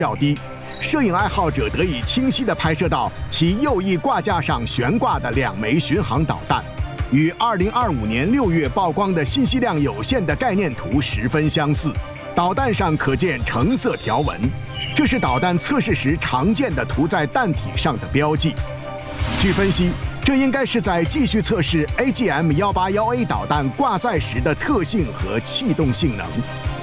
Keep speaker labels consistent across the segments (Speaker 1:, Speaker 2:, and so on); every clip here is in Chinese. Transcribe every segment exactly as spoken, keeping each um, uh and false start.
Speaker 1: 较低，摄影爱好者得以清晰地拍摄到其右翼挂架上悬挂的两枚巡航导弹，与二零二五年六月曝光的信息量有限的概念图十分相似。导弹上可见橙色条纹，这是导弹测试时常见的涂在弹体上的标记。据分析，这应该是在继续测试 A G M 一八一 A 导弹挂载时的特性和气动性能。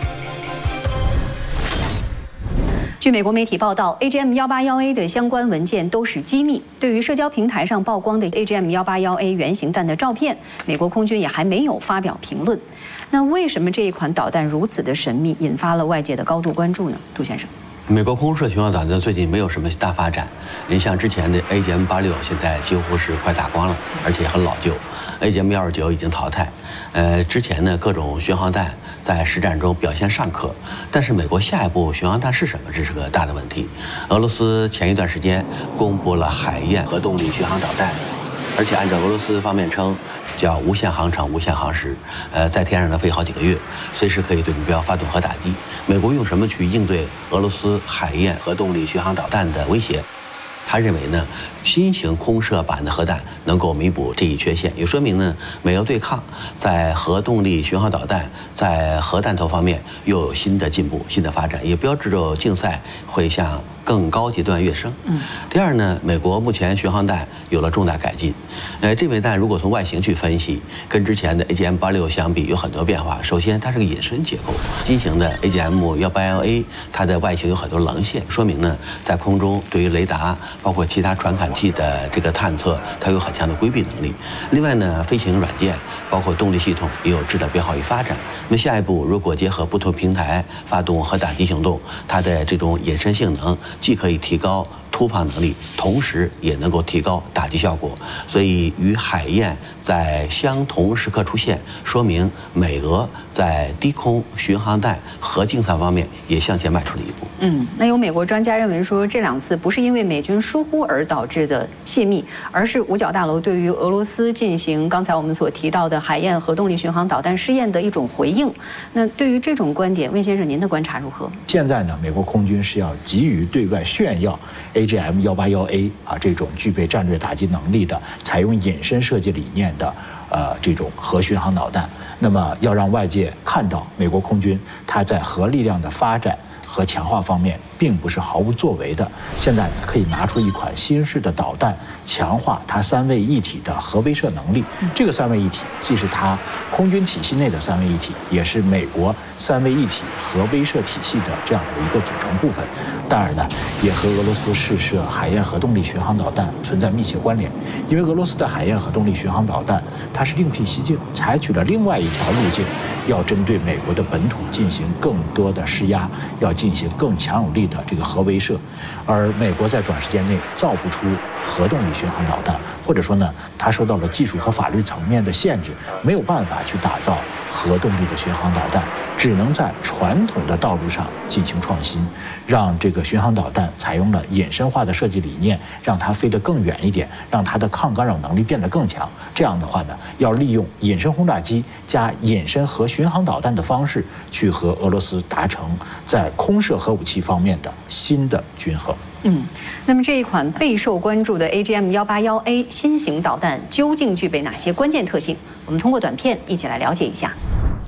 Speaker 2: 据美国媒体报道 ，A G M 一八一 A 的相关文件都是机密。对于社交平台上曝光的 A G M 一八一 A 原型弹的照片，美国空军也还没有发表评论。那为什么这一款导弹如此的神秘，引发了外界的高度关注呢？杜先生。
Speaker 3: 美国空射巡航导弹最近没有什么大发展，你像之前的 A G M 八六，现在几乎是快打光了，而且很老旧。A G M 一二九已经淘汰。呃，之前呢各种巡航弹在实战中表现尚可，但是美国下一步巡航弹是什么，这是个大的问题。俄罗斯前一段时间公布了海燕核动力巡航导弹，而且按照俄罗斯方面称，叫无限航程、无限航时，呃，在天上能飞好几个月，随时可以对目标发动核打击。美国用什么去应对俄罗斯海燕核动力巡航导弹的威胁？他认为呢，新型空射版的核弹能够弥补这一缺陷，也说明呢，美俄对抗在核动力巡航导弹在核弹头方面又有新的进步、新的发展，也标志着竞赛会向更高阶段跃升。嗯。第二呢，美国目前巡航弹有了重大改进，呃，这枚弹如果从外形去分析，跟之前的 A G M 八六相比有很多变化。首先，它是个隐身结构，新型的 A G M 一八一 A 它的外形有很多棱线，说明呢，在空中对于雷达包括其他传感器的这个探测，它有很强的规避能力。另外呢，飞行软件包括动力系统也有质的变好与发展。那么下一步，如果结合不同平台发动核打击行动，它的这种隐身性能既可以提高突防能力，同时也能够提高打击效果。所以与海燕在相同时刻出现，说明美俄在低空巡航弹核竞赛方面也向前迈出了一步。
Speaker 2: 嗯，那有美国专家认为说，这两次不是因为美军疏忽而导致的泄密，而是五角大楼对于俄罗斯进行刚才我们所提到的海燕核动力巡航导弹试验的一种回应。那对于这种观点，温先生您的观察如何？
Speaker 4: 现在呢，美国空军是要急于对外炫耀 A G M 一八一 A 啊这种具备战略打击能力的、采用隐身设计理念的呃这种核巡航导弹。那么要让外界看到美国空军它在核力量的发展和强化方面并不是毫无作为的。现在可以拿出一款新式的导弹，强化它三位一体的核威慑能力。这个三位一体既是它空军体系内的三位一体，也是美国三位一体核威慑体系的这样的一个组成部分。当然呢，也和俄罗斯试射海燕核动力巡航导弹存在密切关联。因为俄罗斯的海燕核动力巡航导弹，它是另辟蹊径，采取了另外一条路径，要针对美国的本土进行更多的施压，要进行更强有力的这个核威慑。而美国在短时间内造不出核动力巡航导弹，或者说呢，它受到了技术和法律层面的限制，没有办法去打造核动力的巡航导弹，只能在传统的道路上进行创新，让这个巡航导弹采用了隐身化的设计理念，让它飞得更远一点，让它的抗干扰能力变得更强。这样的话呢，要利用隐身轰炸机加隐身核巡航导弹的方式，去和俄罗斯达成在空射核武器方面的新的均衡。
Speaker 2: 嗯，那么这一款备受关注的 A G M 一八一 A 新型导弹究竟具备哪些关键特性？我们通过短片一起来了解一下。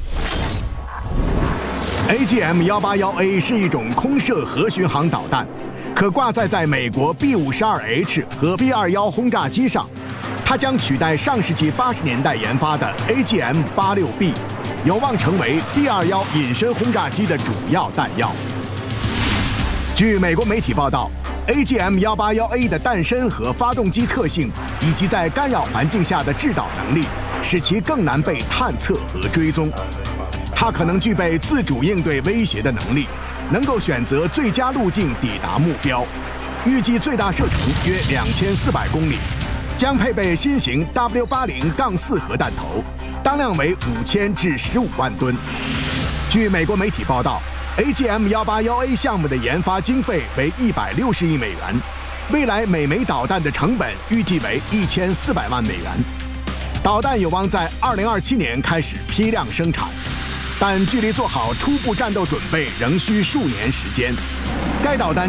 Speaker 1: A G M 一八一 A 是一种空射核巡航导弹，可挂载在美国 B 五十二 H 和 B 二十一轰炸机上。它将取代上世纪八十年代研发的 A G M 八六 B， 有望成为 B 二十一隐身轰炸机的主要弹药。据美国媒体报道， A G M 一八一 A 的弹身和发动机特性，以及在干扰环境下的制导能力，使其更难被探测和追踪。它可能具备自主应对威胁的能力，能够选择最佳路径抵达目标。预计最大射程约两千四百公里，将配备新型 W 八十四 核弹头，当量为五千至十五万吨。据美国媒体报道，A G M 一八一 A 项目的研发经费为一百六十亿美元，未来每枚导弹的成本预计为一千四百万美元。导弹有望在二零二七年开始批量生产，但距离做好初步战斗准备仍需数年时间。 该导弹